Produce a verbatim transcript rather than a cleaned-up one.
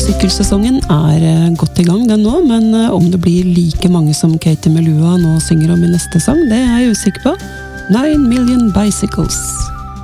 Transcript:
Sykkelsesongen er eh, godt i gang den nå, men eh, om det blir like mange som Katie Melua nå synger om i neste sang, det er jeg usikker på. Nine Million Bicycles.